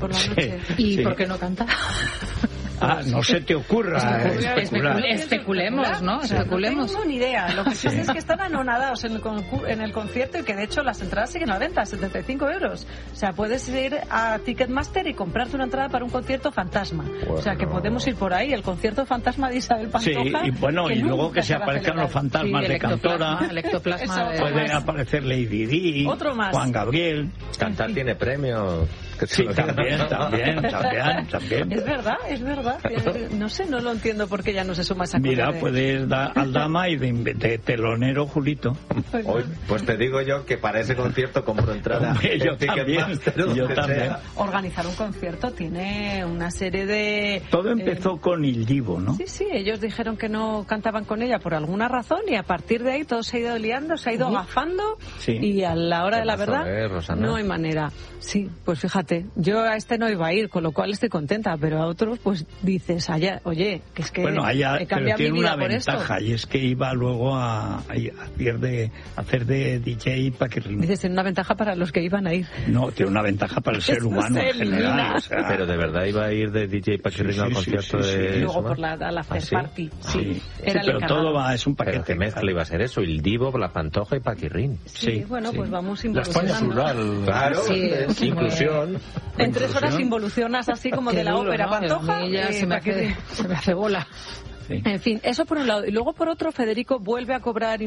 por la noche. ¿Y por qué no canta? No se te ocurra especulemos, ¿no? Especulemos. No tengo ni idea. Lo que sí es que están anonadados en el concierto y que de hecho las entradas siguen a la venta, 75 euros. O sea, puedes ir a Ticketmaster y comprarte una entrada para un concierto fantasma. Bueno. O sea, que podemos ir por ahí, el concierto fantasma de Isabel Pantoja. Sí, y bueno, y luego que se aparezcan los fantasmas de Cantora. El ectoplasma puede aparecer Lady Di, otro más. Juan Gabriel. Cantar tiene premio. Sí, también. Es verdad. No sé, no lo entiendo porque ya no se suma esa cosa. Mira, puedes dar al dama y de telonero Julito. Pues te digo yo que para ese concierto compro entrada. Yo también. Organizar un concierto tiene una serie de... Todo empezó con Il Divo, ¿no? Sí, ellos dijeron que no cantaban con ella por alguna razón y a partir de ahí todo se ha ido liando, se ha ido agafando y a la hora de la verdad no hay manera. Sí, pues fíjate, yo a este no iba a ir, con lo cual estoy contenta, pero a otros pues dices, oye, que es que he cambiado mi vida por esto. Tiene una ventaja y es que iba luego a hacer de DJ Paquirrín. Dices, tiene una ventaja para los que iban a ir. No, tiene una ventaja para el ser humano en general. Pero de verdad iba a ir de DJ Paquirrín al concierto de... Luego por la after party. Sí, pero todo es un paquete. ¿Qué mezcla iba a ser eso? Il Divo, La Pantoja y Paquirrín. Sí, bueno, pues vamos involucionando. La España plural. Claro, inclusión. En 3 horas involucionas así como de la ópera Pantoja. Se me hace bola. Sí. En fin, eso por un lado. Y luego por otro, Federico vuelve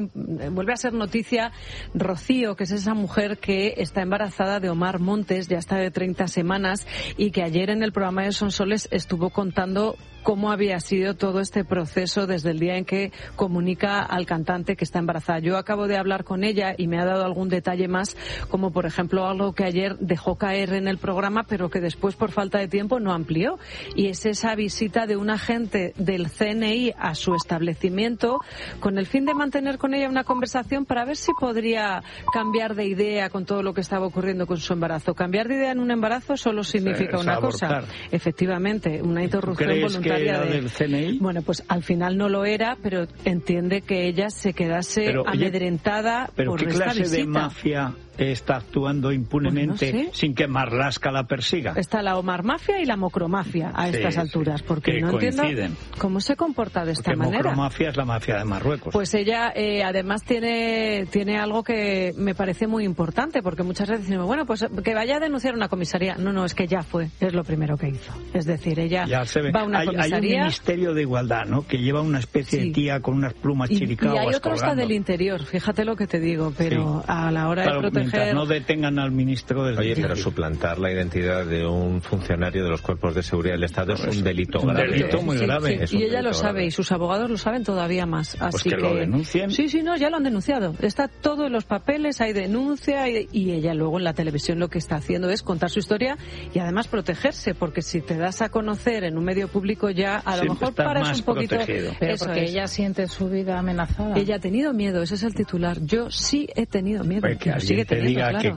a ser noticia Rocío, que es esa mujer que está embarazada de Omar Montes, ya está de 30 semanas, y que ayer en el programa de Sonsoles estuvo contando cómo había sido todo este proceso desde el día en que comunica al cantante que está embarazada. Yo acabo de hablar con ella y me ha dado algún detalle más, como por ejemplo algo que ayer dejó caer en el programa, pero que después por falta de tiempo no amplió. Y es esa visita de un agente del CNI a su establecimiento con el fin de mantener con ella una conversación para ver si podría cambiar de idea con todo lo que estaba ocurriendo con su embarazo. Cambiar de idea en un embarazo solo significa una cosa. Efectivamente, una interrupción voluntaria. ¿Era del CNI? Bueno, pues al final no lo era, pero entiende que ella se quedase amedrentada por esta visita. ¿Pero qué clase de mafia está actuando impunemente pues no sé, sin que Marlaska la persiga? Está la Omar Mafia y la Mocromafia a estas alturas, porque que no coinciden. Entiendo cómo se comporta de esta manera. Mocromafia es la mafia de Marruecos. Pues ella además tiene algo que me parece muy importante, porque muchas veces decimos, bueno, pues que vaya a denunciar una comisaría. No, es que ya fue, es lo primero que hizo. Es decir, ella va a una comisaría. Hay un Ministerio de Igualdad, ¿no?, que lleva una especie de tía con unas plumas chiricahuas. Y hay otro está del interior, fíjate lo que te digo, pero a la hora de proteger... Mientras no detengan al ministro del Oye, pero suplantar la identidad de un funcionario de los cuerpos de seguridad del Estado es un delito grave. Un delito muy grave. Y ella lo sabe, y sus abogados lo saben todavía más. Así pues que lo denuncien. Sí, ya lo han denunciado. Está todo en los papeles, hay denuncia, y ella luego en la televisión lo que está haciendo es contar su historia y además protegerse, porque si te das a conocer en un medio público ya a lo mejor paras un poquito. Pero porque ella siente su vida amenazada. Ella ha tenido miedo, ese es el titular. Yo sí he tenido miedo. Pues que sigue te diga claro.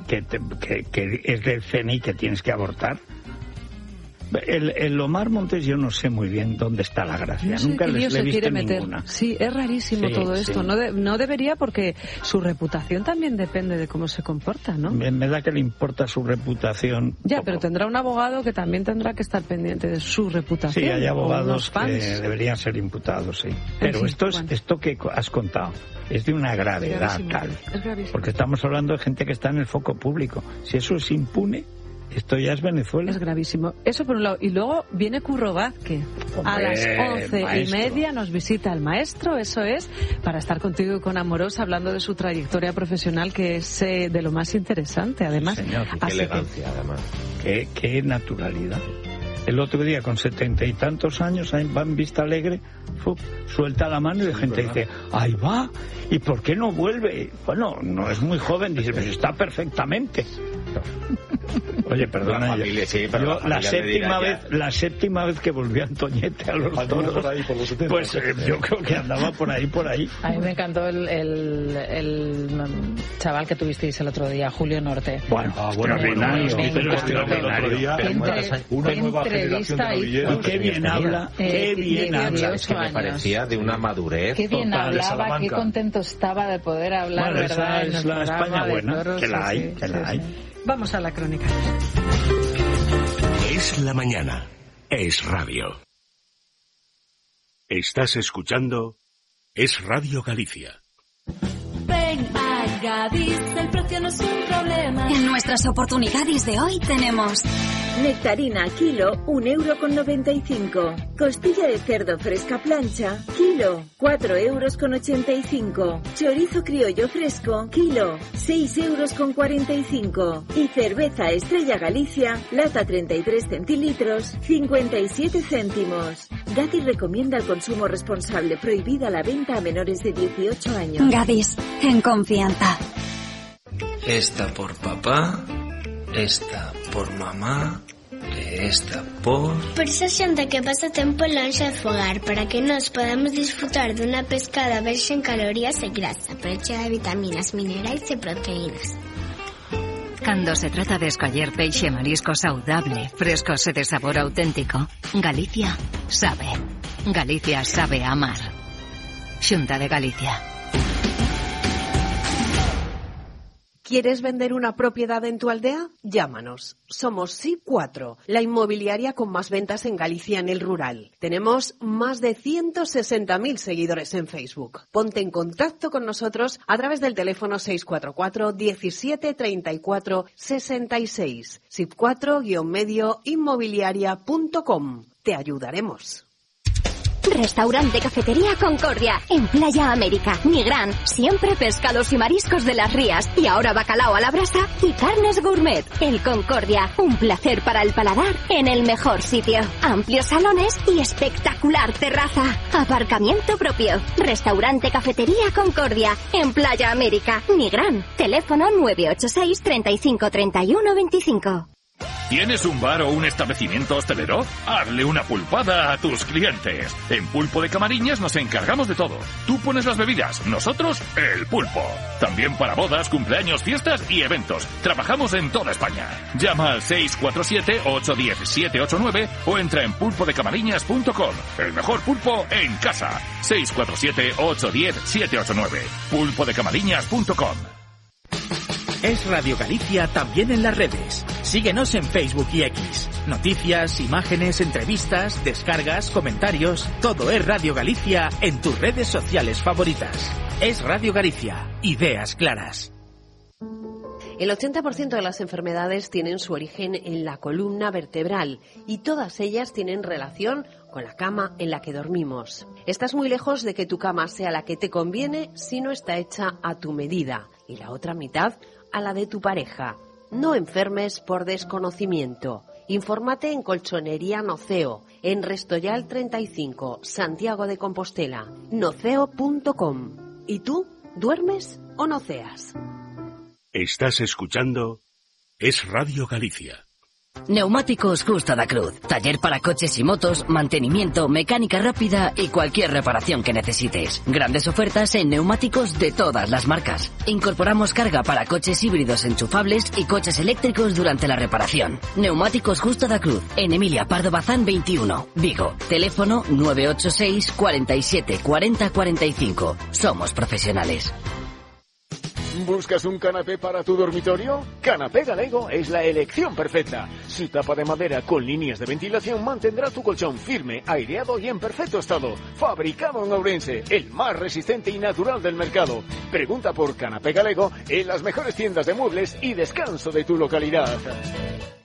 que es del CNI que tienes que abortar. El Omar Montes yo no sé muy bien dónde está la gracia. Nunca le he visto ninguna. Sí, es rarísimo todo esto. No debería, porque su reputación también depende de cómo se comporta, ¿no? Me da que le importa su reputación. Ya, poco. Pero tendrá un abogado que también tendrá que estar pendiente de su reputación. Sí, hay abogados que deberían ser imputados, sí. Pero esto que has contado es de una gravedad tal. Es gravísimo. Porque estamos hablando de gente que está en el foco público. Si eso es impune, esto ya es Venezuela. Es gravísimo. Eso por un lado. Y luego viene Curro Vázquez. A las 11:30 nos visita el maestro, eso es, para estar contigo y con Amorosa, hablando de su trayectoria profesional, que es de lo más interesante, además. Sí, señor. Qué elegancia, además. Qué naturalidad. El otro día, con 70 y tantos años, va en Vista Alegre, suelta la mano y la gente dice, ¡ahí va! ¿Y por qué no vuelve? Bueno, no es muy joven, dice, pues está perfectamente. Oye, perdona, la séptima vez que volvió Antoñete a los toros, por ahí, por los 70, pues yo creo que andaba por ahí. A mí me encantó el chaval que tuvisteis el otro día, Julio Norte. Bueno, extraordinario. Una nueva generación de novilleros. Qué bien habla, qué bien habla. Es que me parecía de una madurez. Qué bien hablaba, qué contento estaba de poder hablar. Bueno, ¿verdad? esa es la España buena, que la hay. Vamos a la crónica. Es la mañana. Es radio. Estás escuchando Es Radio Galicia. Ven a Gadis, el precio no es un problema. En nuestras oportunidades de hoy tenemos nectarina kilo, 1,95 €. Costilla de cerdo fresca plancha, kilo, 4,85 €. Chorizo criollo fresco, kilo, 6,45 €. Y cerveza Estrella Galicia, lata 33 centilitros, 57 céntimos. Gadis recomienda el consumo responsable, prohibida la venta a menores de 18 años. Gadis, en confianza. Esta por papá, esta por mamá, esta por... Por esa xente que pasa tempo lonxe de fogar, para que nós podamos disfrutar dunha pescada verxe en calorías e grasa, pero chea de vitaminas, minerais e proteínas. Cando se trata de escoller peixe e marisco saudable, frescos e de sabor auténtico, Galicia sabe. Galicia sabe amar. Xunta de Galicia. ¿Quieres vender una propiedad en tu aldea? Llámanos. Somos SIP4, la inmobiliaria con más ventas en Galicia en el rural. Tenemos más de 160.000 seguidores en Facebook. Ponte en contacto con nosotros a través del teléfono 644 17 34 66. SIP4-medio inmobiliaria.com. Te ayudaremos. Restaurante Cafetería Concordia, en Playa América, Nigrán, siempre pescados y mariscos de las rías, y ahora bacalao a la brasa y carnes gourmet. El Concordia, un placer para el paladar en el mejor sitio. Amplios salones y espectacular terraza. Aparcamiento propio. Restaurante Cafetería Concordia, en Playa América, Nigrán. Teléfono 986 35 31 25. ¿Tienes un bar o un establecimiento hostelero? Hazle una pulpada a tus clientes. En Pulpo de Camariñas nos encargamos de todo. Tú pones las bebidas, nosotros el pulpo. También para bodas, cumpleaños, fiestas y eventos. Trabajamos en toda España. Llama al 647-810-789 o entra en pulpodecamariñas.com. El mejor pulpo en casa. 647-810-789. pulpodecamariñas.com. Es Radio Galicia también en las redes. Síguenos en Facebook y X. Noticias, imágenes, entrevistas, descargas, comentarios. Todo es Radio Galicia en tus redes sociales favoritas. Es Radio Galicia. Ideas claras. El 80% de las enfermedades tienen su origen en la columna vertebral y todas ellas tienen relación con la cama en la que dormimos. Estás muy lejos de que tu cama sea la que te conviene si no está hecha a tu medida y la otra mitad a la de tu pareja. No enfermes por desconocimiento. Infórmate en Colchonería Noceo, en Restoyal 35, Santiago de Compostela, noceo.com. ¿Y tú, duermes o noceas? Estás escuchando Es Radio Galicia. Neumáticos Justa da Cruz. Taller para coches y motos, mantenimiento, mecánica rápida y cualquier reparación que necesites. Grandes ofertas en neumáticos de todas las marcas. Incorporamos carga para coches híbridos enchufables y coches eléctricos durante la reparación. Neumáticos Justa da Cruz. En Emilia Pardo Bazán 21, Vigo. Teléfono 986 47 40 45. Somos profesionales. ¿Buscas un canapé para tu dormitorio? Canapé Galego es la elección perfecta. Su tapa de madera con líneas de ventilación mantendrá tu colchón firme, aireado y en perfecto estado. Fabricado en Ourense, el más resistente y natural del mercado. Pregunta por Canapé Galego en las mejores tiendas de muebles y descanso de tu localidad.